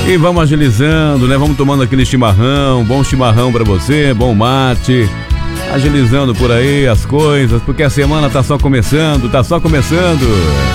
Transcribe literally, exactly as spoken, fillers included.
E vamos agilizando, né? Vamos tomando aquele chimarrão, bom chimarrão pra você, bom mate. Agilizando por aí as coisas, porque a semana tá só começando, tá só começando.